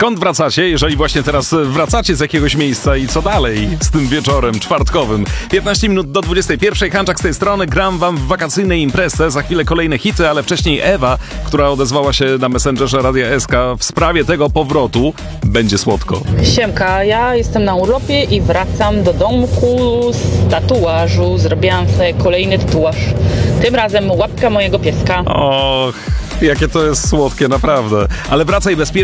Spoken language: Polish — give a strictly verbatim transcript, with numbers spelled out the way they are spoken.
Skąd wracacie, jeżeli właśnie teraz wracacie z jakiegoś miejsca i co dalej z tym wieczorem czwartkowym? piętnaście minut do dwudziestej pierwszej. Hanczak z tej strony. Gram wam w wakacyjnej imprezie. Za chwilę kolejne hity, ale wcześniej Ewa, która odezwała się na Messengerze Radia S K w sprawie tego powrotu. Będzie słodko. Siemka, ja jestem na urlopie i wracam do domku z tatuażu. Zrobiłam sobie kolejny tatuaż. Tym razem łapka mojego pieska. Och, jakie to jest słodkie, naprawdę. Ale wracaj bezpiecznie.